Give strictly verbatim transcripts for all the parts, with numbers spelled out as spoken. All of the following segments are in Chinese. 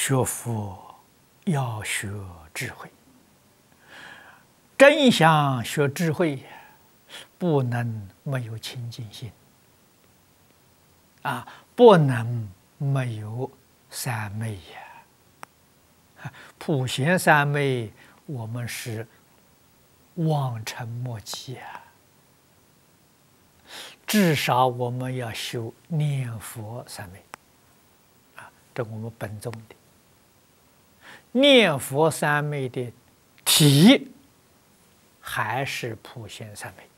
学佛要学智慧，真想学智慧，不能没有清净心啊，不能没有三昧呀。普贤三昧，我们是望尘莫及呀。至少我们要修念佛三昧啊，这我们本宗的念佛三昧的体还是普贤三昧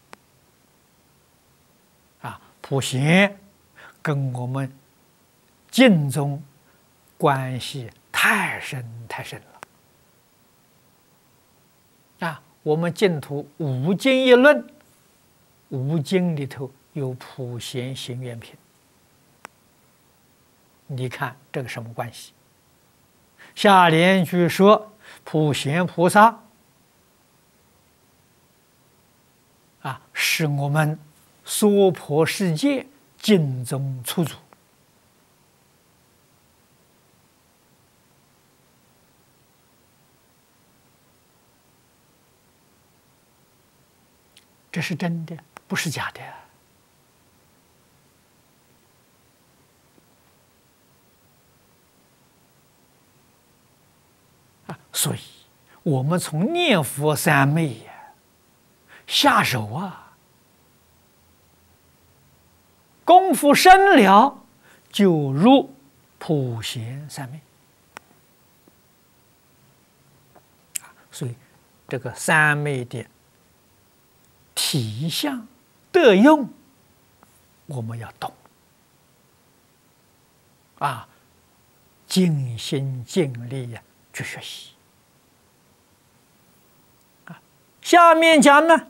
啊。普贤跟我们净宗关系太深太深了啊。我们净土五经一论，五经里头有普贤行愿品，你看这个什么关系？下联句说普贤菩萨啊，是我们娑婆世界净宗初祖。这是真的，不是假的啊！所以，我们从念佛三昧呀下手啊，功夫深了，就入普贤三昧啊！所以，这个三昧的体相得用，我们要懂啊，尽心尽力呀去学习啊。下面讲呢，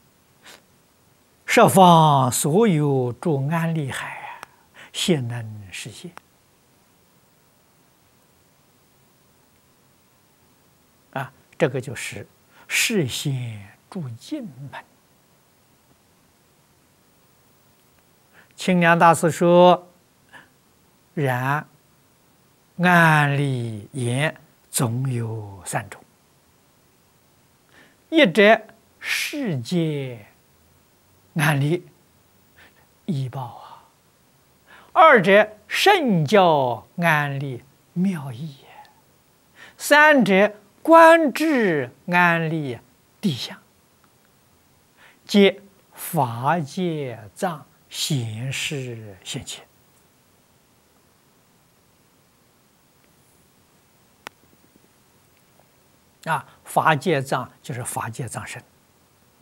十方所有诸安利海，现能实现啊，这个就是示现诸境门。清凉大师说：“然安利言总有三种，一者世界安利依报啊；二者圣教安利妙义；三者观智安利地相，皆法界藏显示现前啊。法界藏就是法界藏身